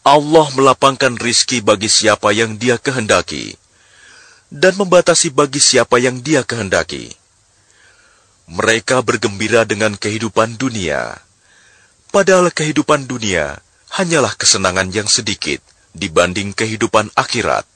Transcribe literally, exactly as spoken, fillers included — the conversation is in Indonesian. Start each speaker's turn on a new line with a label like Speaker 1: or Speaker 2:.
Speaker 1: Allah melapangkan rizki bagi siapa yang Dia kehendaki, dan membatasi bagi siapa yang Dia kehendaki. Mereka bergembira dengan kehidupan dunia, padahal kehidupan dunia hanyalah kesenangan yang sedikit dibanding kehidupan akhirat.